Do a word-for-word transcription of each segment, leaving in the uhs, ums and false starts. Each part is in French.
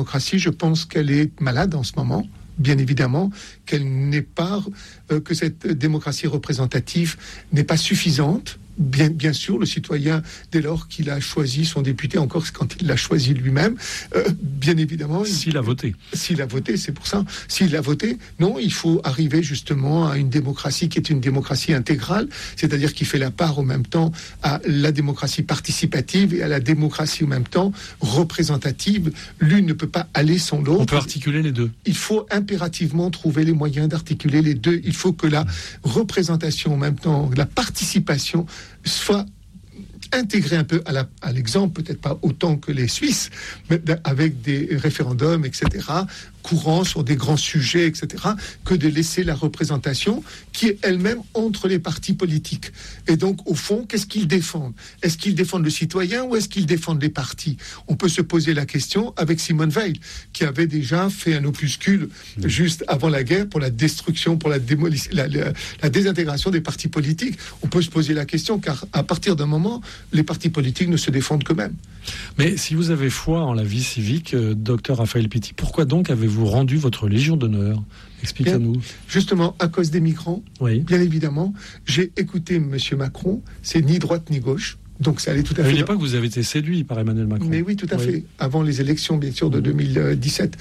démocratie, je pense qu'elle est malade en ce moment. Bien évidemment, qu'elle n'est pas, euh, que cette démocratie représentative n'est pas suffisante. Bien, bien sûr, le citoyen, dès lors qu'il a choisi son député, encore quand il l'a choisi lui-même, euh, bien évidemment... S'il il, a voté. S'il a voté, c'est pour ça. S'il a voté, non, il faut arriver justement à une démocratie qui est une démocratie intégrale, c'est-à-dire qui fait la part en même temps à la démocratie participative et à la démocratie en même temps représentative. L'une ne peut pas aller sans l'autre. On peut articuler les deux. Il faut impérativement trouver les moyens d'articuler les deux. Il faut que la représentation en même temps, la participation soit intégrée un peu à, la, à l'exemple, peut-être pas autant que les Suisses, mais avec des référendums, et cetera, courants sur des grands sujets, et cetera, que de laisser la représentation qui est elle-même entre les partis politiques. Et donc, au fond, qu'est-ce qu'ils défendent ? Est-ce qu'ils défendent le citoyen ou est-ce qu'ils défendent les partis ? On peut se poser la question avec Simone Veil, qui avait déjà fait un opuscule mmh. juste avant la guerre pour la destruction, pour la, démolition, la, la, la désintégration des partis politiques. On peut se poser la question, car à partir d'un moment, les partis politiques ne se défendent qu'eux-mêmes. Mais si vous avez foi en la vie civique, euh, docteur Raphaël Pitti, pourquoi donc avez-vous rendu votre Légion d'honneur ? Expliquez-nous. Bien, justement, à cause des migrants, oui. Bien évidemment, j'ai écouté M. Macron, c'est ni droite ni gauche. Donc ça allait tout à fait. À une époque, vous avez été séduit par Emmanuel Macron. Mais oui, tout à oui. fait. Avant les élections, bien sûr, de deux mille dix-sept.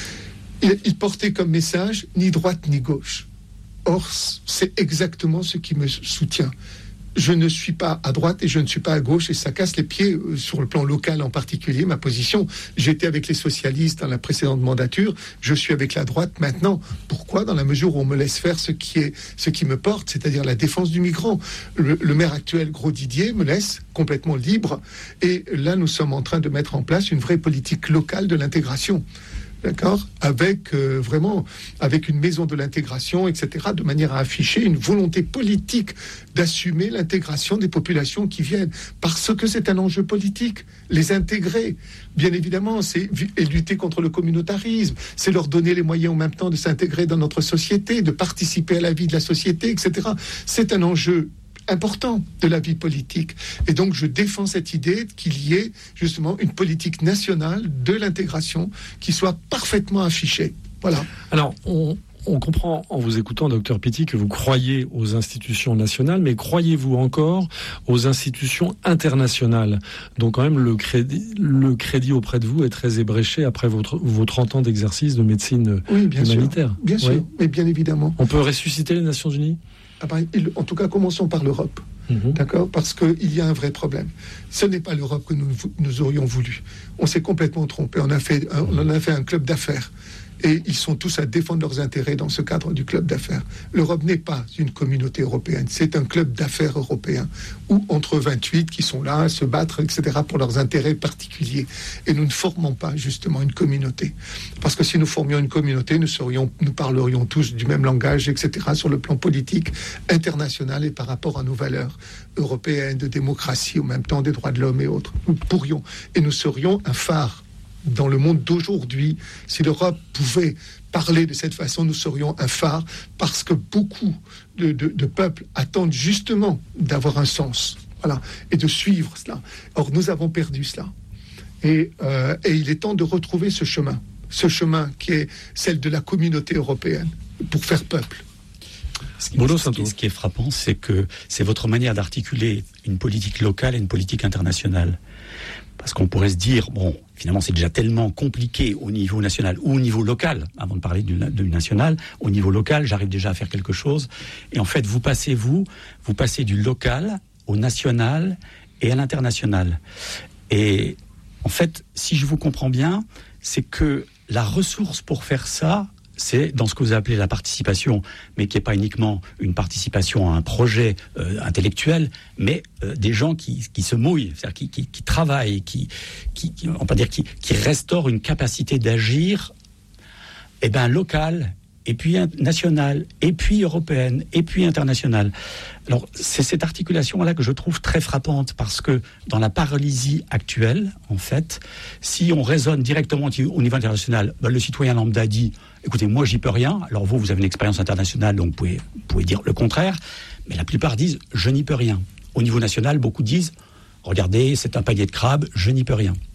Il, il portait comme message ni droite ni gauche. Or, c'est exactement ce qui me soutient. Je ne suis pas à droite et je ne suis pas à gauche et ça casse les pieds euh, sur le plan local en particulier, ma position. J'étais avec les socialistes dans la précédente mandature, je suis avec la droite maintenant. Pourquoi ? Dans la mesure où on me laisse faire ce qui est, ce qui me porte, c'est-à-dire la défense du migrant. Le, le maire actuel, Gros Didier, me laisse complètement libre et là nous sommes en train de mettre en place une vraie politique locale de l'intégration. D'accord, avec euh, vraiment, avec une maison de l'intégration, et cetera, de manière à afficher une volonté politique d'assumer l'intégration des populations qui viennent, parce que c'est un enjeu politique, les intégrer, bien évidemment, c'est et lutter contre le communautarisme, c'est leur donner les moyens en même temps de s'intégrer dans notre société, de participer à la vie de la société, et cetera. C'est un enjeu important de la vie politique. Et donc, je défends cette idée qu'il y ait justement une politique nationale de l'intégration qui soit parfaitement affichée. Voilà. Alors, on, on comprend en vous écoutant, docteur Pitti, que vous croyez aux institutions nationales, mais croyez-vous encore aux institutions internationales ? Donc, quand même, le crédit, le crédit auprès de vous est très ébréché après votre, vos trente ans d'exercice de médecine oui, bien humanitaire. Sûr, bien sûr, oui. Mais bien évidemment. On peut ressusciter les Nations Unies ? Ah ben, en tout cas, commençons par l'Europe, mmh. d'accord ? Parce qu'il y a un vrai problème. Ce n'est pas l'Europe que nous, nous aurions voulu. On s'est complètement trompé. On a fait, on en a fait un club d'affaires. Et ils sont tous à défendre leurs intérêts dans ce cadre du club d'affaires. L'Europe n'est pas une communauté européenne, c'est un club d'affaires européen, où entre vingt-huit qui sont là à se battre, et cetera, pour leurs intérêts particuliers. Et nous ne formons pas justement une communauté. Parce que si nous formions une communauté, nous, serions, nous parlerions tous du même langage, et cetera, sur le plan politique, international et par rapport à nos valeurs européennes, de démocratie, en même temps des droits de l'homme et autres. Nous pourrions, et nous serions un phare dans le monde d'aujourd'hui. Si l'Europe pouvait parler de cette façon, nous serions un phare, parce que beaucoup de, de, de peuples attendent justement d'avoir un sens, voilà, et de suivre cela. Or, nous avons perdu cela. Et, euh, et il est temps de retrouver ce chemin, ce chemin qui est celle de la communauté européenne, pour faire peuple. Ce qui, ce, qui, ce qui est frappant, c'est que c'est votre manière d'articuler une politique locale et une politique internationale. Parce qu'on pourrait se dire, bon, finalement, c'est déjà tellement compliqué au niveau national ou au niveau local, avant de parler du, du national, au niveau local, j'arrive déjà à faire quelque chose. Et en fait, vous passez, vous, vous passez du local au national et à l'international. Et en fait, si je vous comprends bien, c'est que la ressource pour faire ça, c'est dans ce que vous appelez la participation, mais qui n'est pas uniquement une participation à un projet euh, intellectuel, mais euh, des gens qui, qui se mouillent, c'est-à-dire qui, qui, qui travaillent, qui, qui, qui, on peut dire, qui, qui restaurent une capacité d'agir, eh ben, locale, et puis nationale, et puis européenne, et puis internationale. Alors, c'est cette articulation-là que je trouve très frappante, parce que dans la paralysie actuelle, en fait, si on raisonne directement au niveau international, ben, le citoyen lambda dit « Écoutez, moi, j'y peux rien. » Alors vous, vous avez une expérience internationale, donc vous pouvez, vous pouvez dire le contraire. Mais la plupart disent « Je n'y peux rien. » Au niveau national, beaucoup disent « Regardez, c'est un panier de crabes, je n'y peux rien. »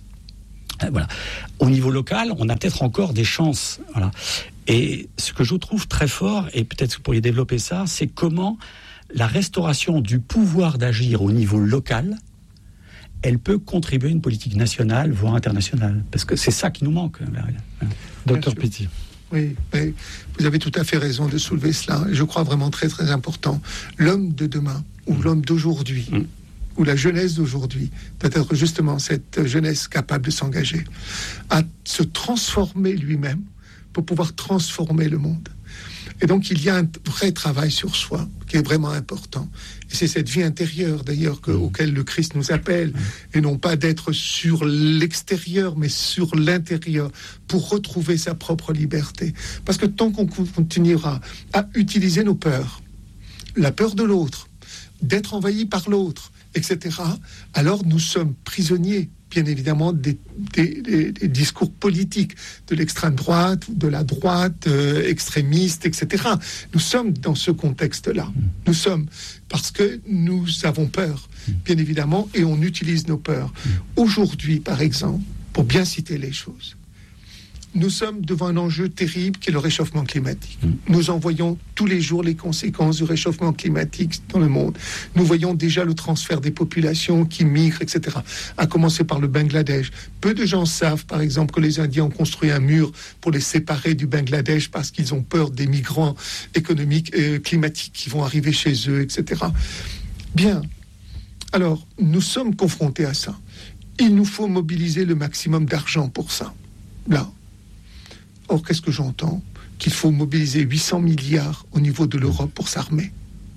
Euh, voilà. Au niveau local, on a peut-être encore des chances. Voilà. Et ce que je trouve très fort, et peut-être que vous pourriez développer ça, c'est comment la restauration du pouvoir d'agir au niveau local, elle peut contribuer à une politique nationale, voire internationale. Parce que c'est ça qui nous manque. Docteur Pitty. Oui, mais vous avez tout à fait raison de soulever cela. Je crois vraiment très très important. L'homme de demain, ou mmh. l'homme d'aujourd'hui, mmh. ou la jeunesse d'aujourd'hui, doit être justement cette jeunesse capable de s'engager, à se transformer lui-même pour pouvoir transformer le monde. Et donc il y a un vrai travail sur soi qui est vraiment important. Et c'est cette vie intérieure d'ailleurs que, mmh. auquel le Christ nous appelle, mmh. et non pas d'être sur l'extérieur, mais sur l'intérieur, pour retrouver sa propre liberté. Parce que tant qu'on continuera à utiliser nos peurs, la peur de l'autre, d'être envahi par l'autre, et cetera, alors nous sommes prisonniers, bien évidemment, des, des, des, des discours politiques de l'extrême droite, de la droite euh, extrémiste, et cetera. Nous sommes dans ce contexte-là. Nous sommes, parce que nous avons peur, bien évidemment, et on utilise nos peurs. Aujourd'hui, par exemple, pour bien citer les choses, nous sommes devant un enjeu terrible qui est le réchauffement climatique. Mmh. Nous en voyons tous les jours les conséquences du réchauffement climatique dans le monde. Nous voyons déjà le transfert des populations qui migrent, et cetera. À commencer par le Bangladesh. Peu de gens savent, par exemple, que les Indiens ont construit un mur pour les séparer du Bangladesh parce qu'ils ont peur des migrants économiques et climatiques qui vont arriver chez eux, et cetera. Bien. Alors, nous sommes confrontés à ça. Il nous faut mobiliser le maximum d'argent pour ça. Là. Or, qu'est-ce que j'entends ? Qu'il faut mobiliser huit cents milliards au niveau de l'Europe pour s'armer.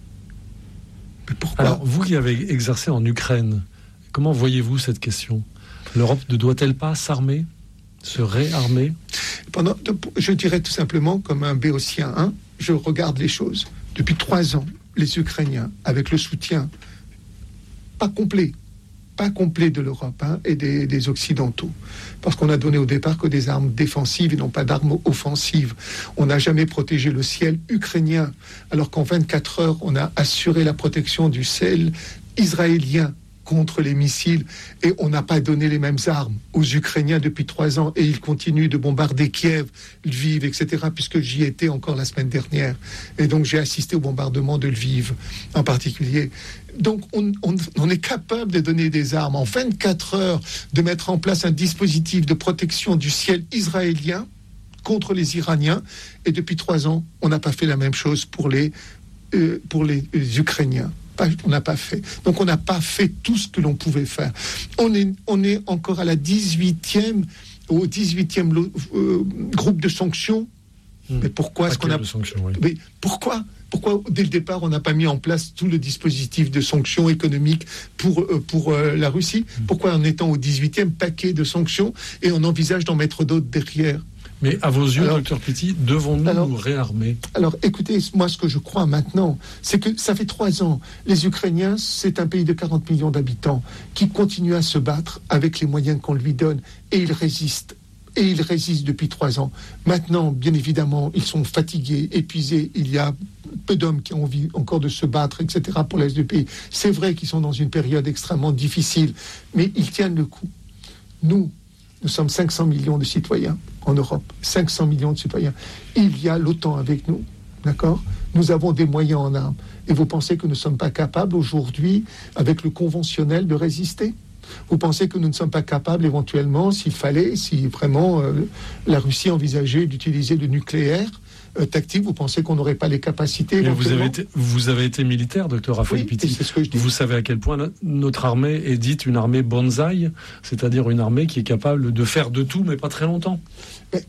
Mais pourquoi ? Alors, vous qui avez exercé en Ukraine, comment voyez-vous cette question ? L'Europe ne doit-elle pas s'armer, se réarmer ? Pendant, je dirais tout simplement, comme un béotien, hein, je regarde les choses. Depuis trois ans, les Ukrainiens, avec le soutien pas complet, pas complet de l'Europe hein, et des, des Occidentaux, parce qu'on a donné au départ que des armes défensives et non pas d'armes offensives. On n'a jamais protégé le ciel ukrainien, alors qu'en vingt-quatre heures, on a assuré la protection du ciel israélien contre les missiles, et on n'a pas donné les mêmes armes aux Ukrainiens depuis trois ans, et ils continuent de bombarder Kiev, Lviv, et cetera, puisque j'y étais encore la semaine dernière. Et donc j'ai assisté au bombardement de Lviv en particulier. Donc on, on, on est capable de donner des armes en vingt-quatre heures, de mettre en place un dispositif de protection du ciel israélien contre les Iraniens, et depuis trois ans, on n'a pas fait la même chose pour les, euh, pour les, les Ukrainiens. On n'a pas fait. Donc on n'a pas fait tout ce que l'on pouvait faire. On est, on est encore à la dix-huitième, au dix-huitième euh, groupe de sanctions. Mmh. Mais pourquoi est-ce qu'on a... sanctions, oui. Mais pourquoi Pourquoi, dès le départ, on n'a pas mis en place tout le dispositif de sanctions économiques pour, euh, pour euh, la Russie ? mmh. Pourquoi, en étant au dix-huitième paquet de sanctions, et on envisage d'en mettre d'autres derrière ? Mais à vos yeux, alors, docteur Pitty, devons-nous alors, nous réarmer ? Alors, écoutez, moi, ce que je crois maintenant, c'est que ça fait trois ans. Les Ukrainiens, c'est un pays de quarante millions d'habitants qui continue à se battre avec les moyens qu'on lui donne, et ils résistent. Et ils résistent depuis trois ans. Maintenant, bien évidemment, ils sont fatigués, épuisés. Il y a peu d'hommes qui ont envie encore de se battre, et cetera, pour l'Est du pays. C'est vrai qu'ils sont dans une période extrêmement difficile, mais ils tiennent le coup. Nous, nous sommes cinq cents millions de citoyens en Europe. cinq cents millions de citoyens. Il y a l'OTAN avec nous, d'accord ? Nous avons des moyens en armes. Et vous pensez que nous ne sommes pas capables aujourd'hui, avec le conventionnel, de résister ? Vous pensez que nous ne sommes pas capables, éventuellement, s'il fallait, si vraiment euh, la Russie envisageait d'utiliser le nucléaire euh, tactique, vous pensez qu'on n'aurait pas les capacités ? Mais vous avez été, vous avez été militaire, docteur Raphaël oui, Pitty. C'est ce que je dis. Vous savez à quel point notre armée est dite une armée bonsaï, c'est-à-dire une armée qui est capable de faire de tout, mais pas très longtemps. Mais,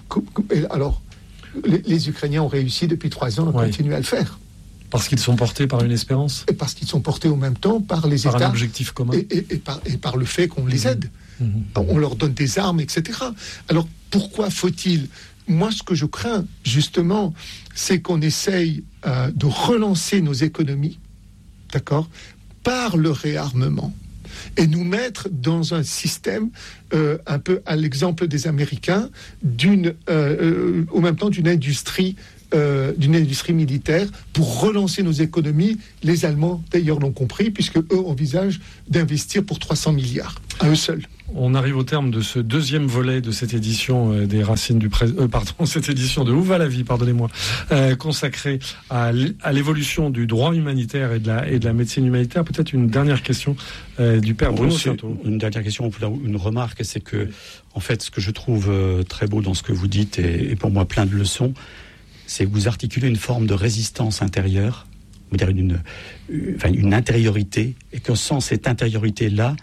alors, les, les Ukrainiens ont réussi depuis trois ans à oui. continuer à le faire. Parce qu'ils sont portés par une espérance ? Et parce qu'ils sont portés au même temps par les par États. Par un objectif commun. Et, et, et, par, et par le fait qu'on les aide. Mmh. On leur donne des armes, et cetera. Alors, pourquoi faut-il... Moi, ce que je crains, justement, c'est qu'on essaye euh, de relancer nos économies, d'accord, par le réarmement, et nous mettre dans un système, euh, un peu à l'exemple des Américains, d'une, euh, euh, au même temps d'une industrie Euh, d'une industrie militaire pour relancer nos économies. Les Allemands, d'ailleurs, l'ont compris, puisque eux envisagent d'investir pour trois cents milliards, à eux seuls. On arrive au terme de ce deuxième volet de cette édition euh, des Racines du Pré... euh, pardon, cette édition de Où va la vie, pardonnez-moi, euh, consacrée à, à l'évolution du droit humanitaire et de la, et de la médecine humanitaire. Peut-être une dernière question euh, du père Bruno Sainteau. Une dernière question, une remarque, c'est que, en fait, ce que je trouve euh, très beau dans ce que vous dites, et, et pour moi plein de leçons, c'est que vous articulez une forme de résistance intérieure, on va dire une, une, enfin une intériorité, et que sans cette intériorité-là,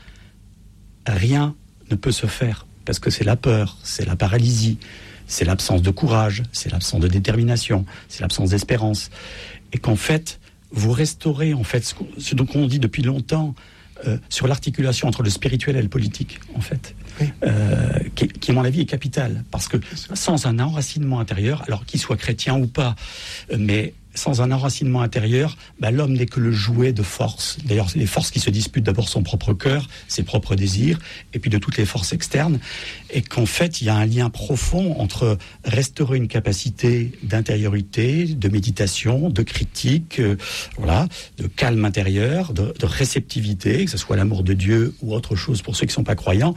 rien ne peut se faire, parce que c'est la peur, c'est la paralysie, c'est l'absence de courage, c'est l'absence de détermination, c'est l'absence d'espérance, et qu'en fait, vous restaurez en fait ce dont on dit depuis longtemps euh, sur l'articulation entre le spirituel et le politique, en fait, oui. euh, qui, qui, à mon avis, est capital, parce que sans un enracinement intérieur, alors qu'il soit chrétien ou pas, mais sans un enracinement intérieur, bah, l'homme n'est que le jouet de forces. D'ailleurs, les forces qui se disputent d'abord son propre cœur, ses propres désirs, et puis de toutes les forces externes, et qu'en fait, il y a un lien profond entre restaurer une capacité d'intériorité, de méditation, de critique, euh, voilà, de calme intérieur, de, de réceptivité, que ce soit l'amour de Dieu ou autre chose pour ceux qui ne sont pas croyants.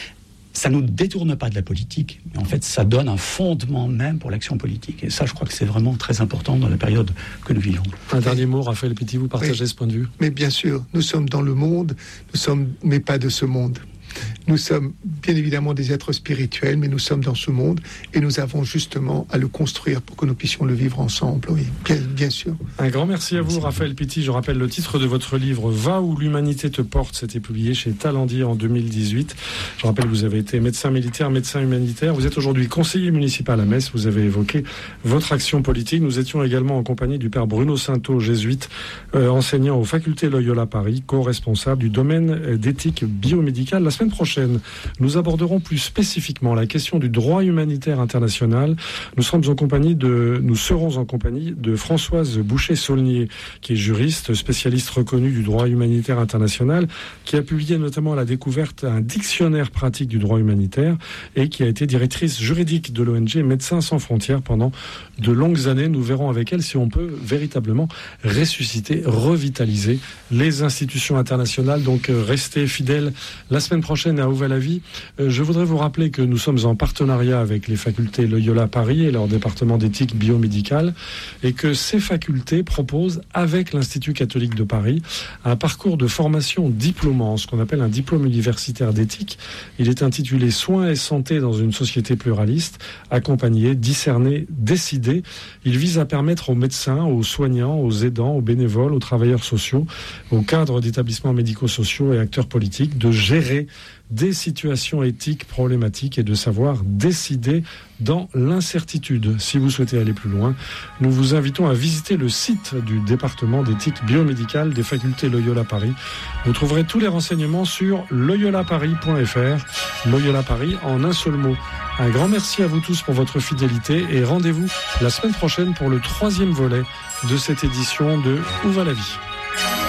Ça ne nous détourne pas de la politique, mais en fait, ça donne un fondement même pour l'action politique. Et ça, je crois que c'est vraiment très important dans la période que nous vivons. Un dernier mot, Raphaël Pitti, vous partagez oui. ce point de vue ? Mais bien sûr, nous sommes dans le monde, nous sommes, mais pas de ce monde. Nous sommes bien évidemment des êtres spirituels, mais nous sommes dans ce monde et nous avons justement à le construire pour que nous puissions le vivre ensemble, oui, bien, bien sûr. Un grand merci à vous, merci Raphaël Pitti. Je rappelle le titre de votre livre « Va où l'humanité te porte ». C'était publié chez Talendier en deux mille dix-huit. Je rappelle que vous avez été médecin militaire, médecin humanitaire. Vous êtes aujourd'hui conseiller municipal à Metz. Vous avez évoqué votre action politique. Nous étions également en compagnie du père Bruno Sainteau, jésuite, euh, enseignant aux facultés Loyola Paris, co-responsable du domaine d'éthique biomédicale. La semaine prochaine, nous aborderons plus spécifiquement la question du droit humanitaire international. Nous sommes en compagnie de, nous serons en compagnie de Françoise Boucher-Saulnier, qui est juriste, spécialiste reconnue du droit humanitaire international, qui a publié notamment à la découverte un dictionnaire pratique du droit humanitaire et qui a été directrice juridique de l'O N G Médecins sans frontières pendant de longues années. Nous verrons avec elle si on peut véritablement ressusciter, revitaliser les institutions internationales. Donc, restez fidèles la semaine prochaine à Où va la vie. Je voudrais vous rappeler que nous sommes en partenariat avec les facultés Loyola Paris et leur département d'éthique biomédicale et que ces facultés proposent avec l'Institut catholique de Paris un parcours de formation diplômant, ce qu'on appelle un diplôme universitaire d'éthique. Il est intitulé Soins et santé dans une société pluraliste, accompagner, discerner, décider. Il vise à permettre aux médecins, aux soignants, aux aidants, aux bénévoles, aux travailleurs sociaux, aux cadres d'établissements médico-sociaux et acteurs politiques de gérer des situations éthiques problématiques et de savoir décider dans l'incertitude. Si vous souhaitez aller plus loin, nous vous invitons à visiter le site du département d'éthique biomédicale des facultés Loyola Paris. Vous trouverez tous les renseignements sur loyola paris point f r. Loyola Paris en un seul mot. Un grand merci à vous tous pour votre fidélité et rendez-vous la semaine prochaine pour le troisième volet de cette édition de Où va la vie ?